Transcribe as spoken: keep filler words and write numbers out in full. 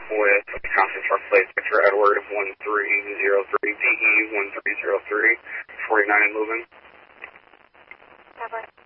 with Wisconsin truck plate Victor Edward one three zero three D E one three zero three, forty-nine and moving. Over.